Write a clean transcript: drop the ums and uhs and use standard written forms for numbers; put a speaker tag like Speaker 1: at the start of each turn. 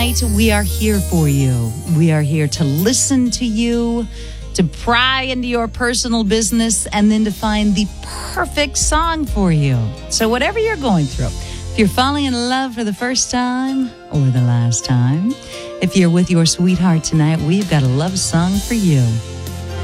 Speaker 1: tonight, we are here for you. We are here to listen to you, to pry into your personal business, and then to find the perfect song for you. So whatever you're going through, if you're falling in love for the first time or the last time, if you're with your sweetheart tonight, we've got a love song for you.